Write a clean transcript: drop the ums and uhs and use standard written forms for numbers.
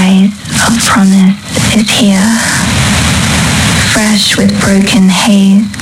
rise of promise is here, fresh with broken haze,